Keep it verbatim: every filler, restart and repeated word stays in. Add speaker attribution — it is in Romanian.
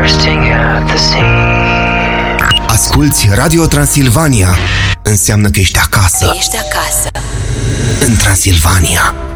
Speaker 1: bursting at the seams.
Speaker 2: Asculți Radio Transilvania. Înseamnă că ești acasă.
Speaker 3: Ești acasă.
Speaker 2: În Transilvania.